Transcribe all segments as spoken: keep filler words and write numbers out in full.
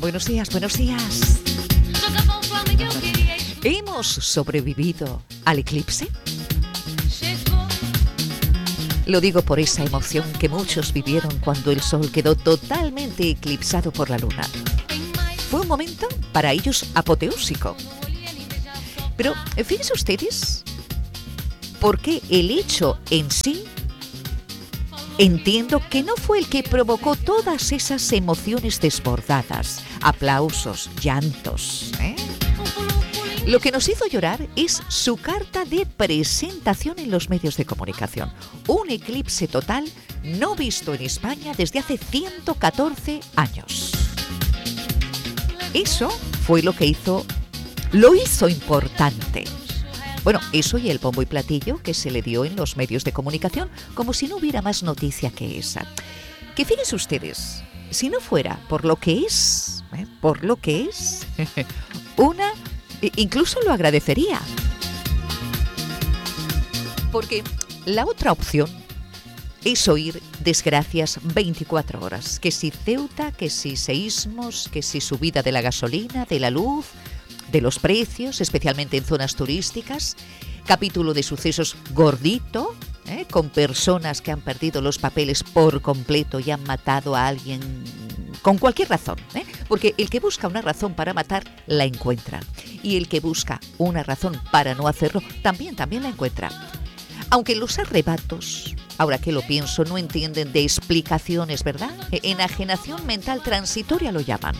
Buenos días, buenos días. ¿Hemos sobrevivido al eclipse? Lo digo por esa emoción que muchos vivieron cuando el sol quedó totalmente eclipsado por la luna. Fue un momento para ellos apoteósico. Pero fíjense ustedes, porque el hecho en sí, entiendo que no fue el que provocó todas esas emociones desbordadas, aplausos, llantos, ¿eh? Lo que nos hizo llorar es su carta de presentación en los medios de comunicación. Un eclipse total no visto en España desde hace ciento catorce años. Eso fue lo que hizo, lo hizo importante. Bueno, eso y el bombo y platillo que se le dio en los medios de comunicación, como si no hubiera más noticia que esa. Que fíjense ustedes, si no fuera por lo que es, ¿eh? por lo que es, una... incluso lo agradecería. Porque la otra opción es oír desgracias veinticuatro horas. Que si Ceuta, que si seísmos, que si subida de la gasolina, de la luz, de los precios, especialmente en zonas turísticas. Capítulo de sucesos gordito, ¿eh? con personas que han perdido los papeles por completo y han matado a alguien con cualquier razón, ¿eh? Porque el que busca una razón para matar, la encuentra. Y el que busca una razón para no hacerlo, también, también la encuentra. Aunque los arrebatos, ahora que lo pienso, no entienden de explicaciones, ¿verdad? Enajenación mental transitoria lo llaman.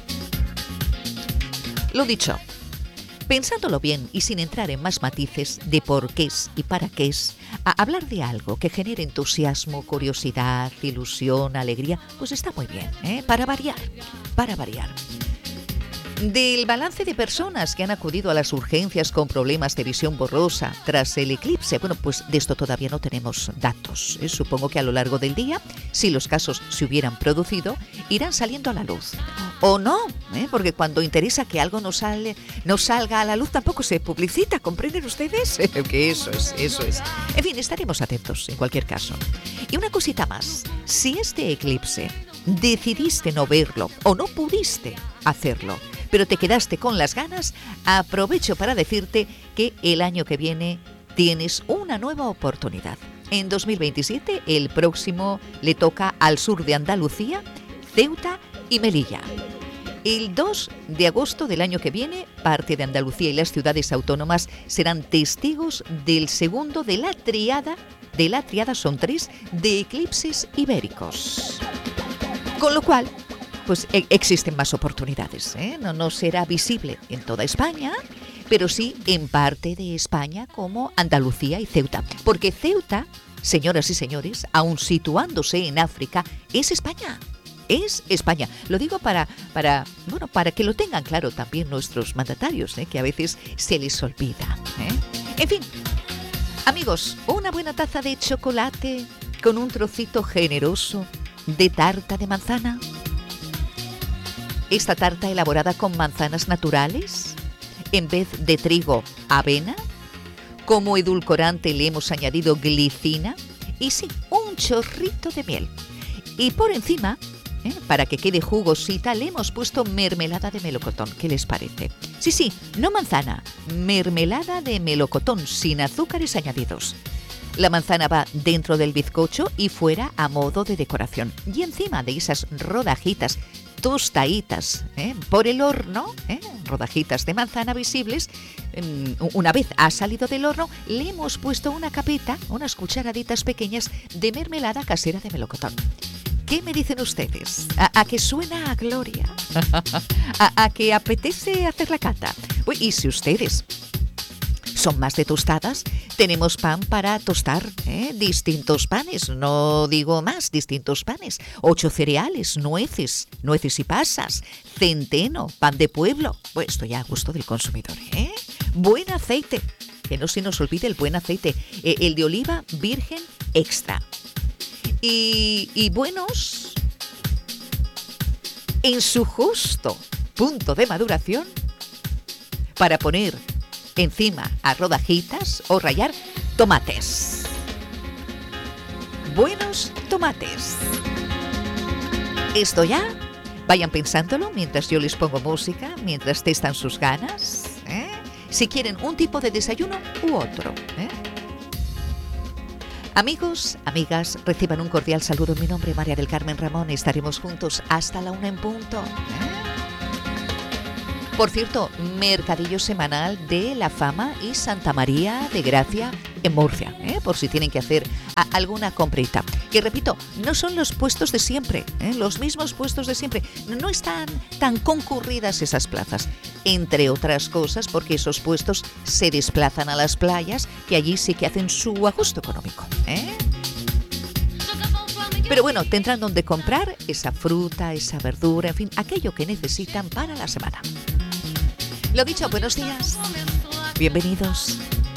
Lo dicho, pensándolo bien y sin entrar en más matices de por qué es y para qué es, a hablar de algo que genere entusiasmo, curiosidad, ilusión, alegría, pues está muy bien, ¿eh? Para variar, para variar. Del balance de personas que han acudido a las urgencias con problemas de visión borrosa tras el eclipse, bueno, pues de esto todavía no tenemos datos, ¿eh? Supongo que a lo largo del día, si los casos se hubieran producido, irán saliendo a la luz. O no, ¿eh? Porque cuando interesa que algo no, sale, no salga a la luz tampoco se publicita, ¿comprenden ustedes? Que eso es, eso es. En fin, estaremos atentos en cualquier caso. Y una cosita más, si este eclipse decidiste no verlo o no pudiste hacerlo, pero te quedaste con las ganas, aprovecho para decirte que el año que viene tienes una nueva oportunidad. En dos mil veintisiete, el próximo le toca al sur de Andalucía, Ceuta y Melilla. El dos de agosto del año que viene, parte de Andalucía y las ciudades autónomas serán testigos del segundo de la triada, de la triada son tres, de eclipses ibéricos. Con lo cual, pues e- existen más oportunidades, ¿eh? No, no será visible en toda España, pero sí en parte de España como Andalucía y Ceuta. Porque Ceuta, señoras y señores, aun situándose en África, es España. Es España. Lo digo para, para, bueno, para que lo tengan claro también nuestros mandatarios, ¿eh? Que a veces se les olvida, ¿eh? En fin, amigos, una buena taza de chocolate con un trocito generoso de tarta de manzana. Esta tarta elaborada con manzanas naturales, en vez de trigo, avena. Como edulcorante le hemos añadido glicina y sí, un chorrito de miel. Y por encima, ¿eh? para que quede jugosita, le hemos puesto mermelada de melocotón. ¿Qué les parece? Sí, sí, no manzana, mermelada de melocotón sin azúcares añadidos. La manzana va dentro del bizcocho y fuera a modo de decoración. Y encima de esas rodajitas tostaditas ¿eh? por el horno, ¿eh? rodajitas de manzana visibles, eh, una vez ha salido del horno, le hemos puesto una capita, unas cucharaditas pequeñas de mermelada casera de melocotón. ¿Qué me dicen ustedes? ¿A, a que suena a gloria? ¿A, a que apetece hacer la cata? Pues, y si ustedes son más de tostadas, tenemos pan para tostar, ¿eh? distintos panes, no digo más, distintos panes, ocho cereales, nueces, nueces y pasas, centeno, pan de pueblo, pues esto ya a gusto del consumidor, ¿eh? Buen aceite, que no se nos olvide el buen aceite, eh, el de oliva virgen extra. Y, y buenos, en su justo punto de maduración, para poner encima a rodajitas o rallar tomates. Buenos tomates. Esto ya Vayan pensándolo mientras yo les pongo música, mientras testan sus ganas, ¿eh? Si quieren un tipo de desayuno u otro, ¿eh? Amigos, amigas, reciban un cordial saludo en mi nombre, María del Carmen Ramón. Estaremos juntos hasta la una en punto, ¿eh? Por cierto, mercadillo semanal de La Fama y Santa María de Gracia en Murcia, ¿eh? Por si tienen que hacer a, alguna comprita. Que repito, no son los puestos de siempre, ¿eh? Los mismos puestos de siempre. No están tan concurridas esas plazas, entre otras cosas porque esos puestos se desplazan a las playas y allí sí que hacen su ajuste económico, ¿eh? Pero bueno, tendrán donde comprar esa fruta, esa verdura, en fin, aquello que necesitan para la semana. Lo dicho, buenos días. Bienvenidos.